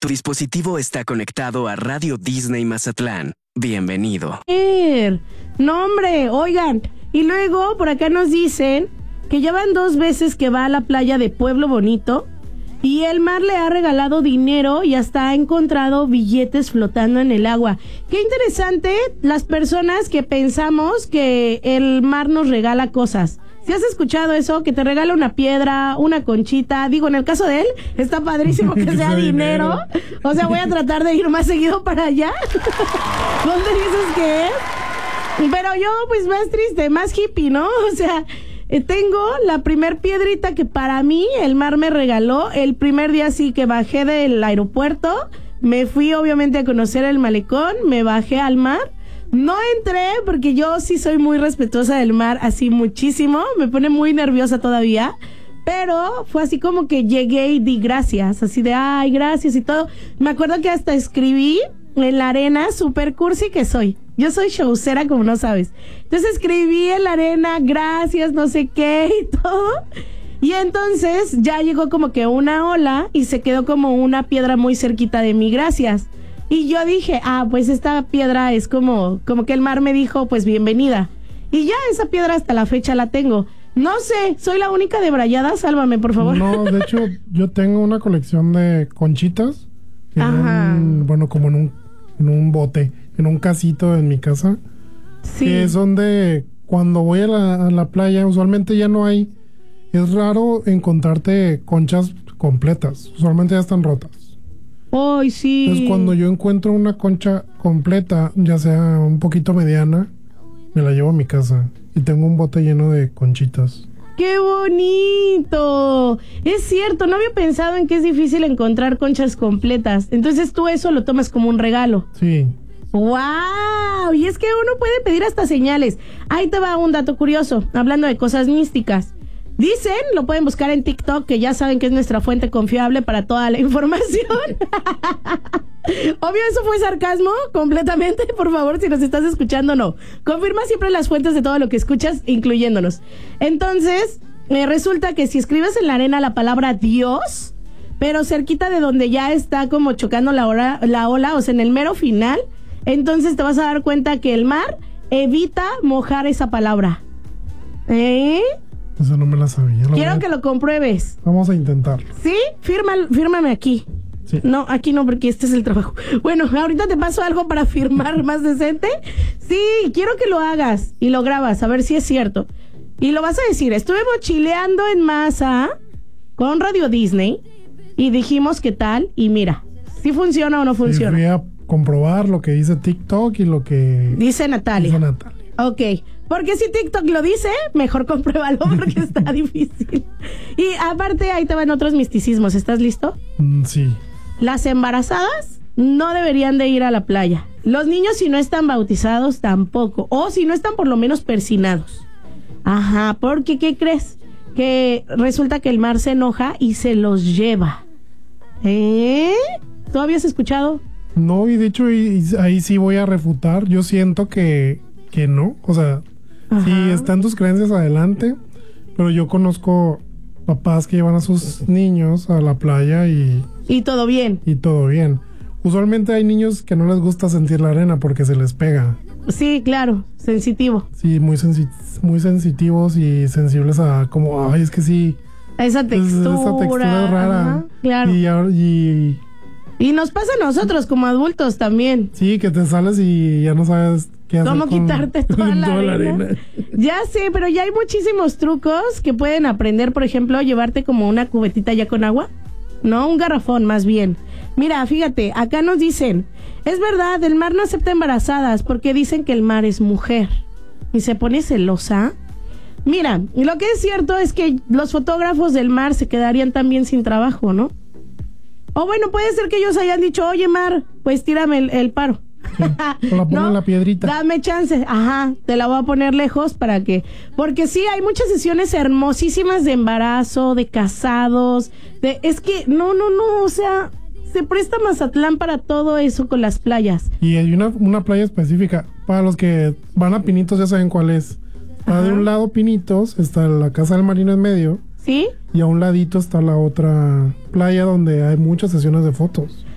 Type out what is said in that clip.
Tu dispositivo está conectado a Radio Disney Mazatlán. Bienvenido. No, hombre, oigan. Y luego por acá nos dicen que ya van 2 veces que va a la playa de Pueblo Bonito y el mar le ha regalado dinero y hasta ha encontrado billetes flotando en el agua. Qué interesante las personas que pensamos que el mar nos regala cosas. ¿Si has escuchado eso? Que te regala una piedra, una conchita. Digo, en el caso de él, está padrísimo que sea dinero. O sea, voy a tratar de ir más seguido para allá. ¿Dónde dices que es? Pero yo, pues, más triste, más hippie, ¿no? O sea, tengo la primer piedrita que para mí el mar me regaló. El primer día sí que bajé del aeropuerto. Me fui, obviamente, a conocer el malecón. Me bajé al mar. No entré porque yo sí soy muy respetuosa del mar, así muchísimo, me pone muy nerviosa todavía, pero fue así como que llegué y di gracias, así de ay, gracias y todo. Me acuerdo que hasta escribí en la arena, super cursi que soy. Yo soy showcera como no sabes. Entonces escribí en la arena, gracias, no sé qué y todo. Y entonces ya llegó como que una ola y se quedó como una piedra muy cerquita de mí, gracias. Y yo dije, pues esta piedra es como que el mar me dijo, pues bienvenida. Y ya esa piedra hasta la fecha la tengo. No sé, ¿soy la única debrayada? Sálvame, por favor. No, de hecho, yo tengo una colección de conchitas. Ajá. Como en un bote, en un casito en mi casa. Sí. Que son de, cuando voy a la playa, usualmente ya no hay. Es raro encontrarte conchas completas. Usualmente ya están rotas. ¡Ay, sí! Entonces, cuando yo encuentro una concha completa, ya sea un poquito mediana, me la llevo a mi casa. Y tengo un bote lleno de conchitas. ¡Qué bonito! Es cierto, no había pensado en que es difícil encontrar conchas completas. Entonces tú eso lo tomas como un regalo. Sí. ¡Wow! Y es que uno puede pedir hasta señales. Ahí te va un dato curioso, hablando de cosas místicas. Dicen, lo pueden buscar en TikTok, que ya saben que es nuestra fuente confiable para toda la información. Obvio, eso fue sarcasmo, completamente. Por favor, si nos estás escuchando, no. Confirma siempre las fuentes de todo lo que escuchas, incluyéndonos. Entonces, resulta que si escribes en la arena la palabra Dios, pero cerquita de donde ya está como chocando la ola, o sea, en el mero final, entonces te vas a dar cuenta que el mar evita mojar esa palabra. Eso no me la sabía. Quiero que lo compruebes. Vamos a intentarlo. ¿Sí? Fírmame aquí. Sí. No, aquí no, porque este es el trabajo. Bueno, ahorita te paso algo para firmar más decente. Sí, quiero que lo hagas y lo grabas, a ver si es cierto. Y lo vas a decir, estuve mochileando en masa con Radio Disney y dijimos qué tal y mira, si funciona o no funciona. Voy a comprobar lo que dice TikTok y lo que dice Natalia. Ok, porque si TikTok lo dice, mejor compruébalo porque está difícil. Y aparte, ahí te van otros misticismos. ¿Estás listo? Sí. Las embarazadas no deberían de ir a la playa. Los niños, si no están bautizados, tampoco. O si no están por lo menos persinados. Ajá, porque ¿qué crees? Que resulta que el mar se enoja y se los lleva. ¿Tú habías escuchado? No, y de hecho ahí sí voy a refutar. Yo siento que no, o sea, ajá, sí están tus creencias adelante, pero yo conozco papás que llevan a sus niños a la playa y todo bien. Y todo bien. Usualmente hay niños que no les gusta sentir la arena porque se les pega. Sí, claro, sensitivo. Sí, muy sensitivos y sensibles a como, ay, es que sí. Esa textura es rara. Ajá, claro. Y nos pasa a nosotros como adultos también. Sí, que te sales y ya no sabes qué hacer. ¿Cómo quitarte toda la arena? Ya sé, pero ya hay muchísimos trucos que pueden aprender. Por ejemplo, llevarte como una cubetita ya con agua. No, un garrafón más bien. Mira, fíjate, acá nos dicen, es verdad, el mar no acepta embarazadas porque dicen que el mar es mujer. Y se pone celosa. Mira, lo que es cierto es que los fotógrafos del mar se quedarían también sin trabajo, ¿no? O bueno, puede ser que ellos hayan dicho, oye, mar, pues tírame el paro. Sí, o la pongo en la piedrita. Dame chance, ajá, te la voy a poner lejos para que... Porque sí, hay muchas sesiones hermosísimas de embarazo, de casados, es que, no, o sea, se presta Mazatlán para todo eso con las playas. Y hay una playa específica, para los que van a Pinitos ya saben cuál es. Está de un lado Pinitos, está la Casa del Marino en medio. ¿Sí? Y a un ladito está la otra playa donde hay muchas sesiones de fotos.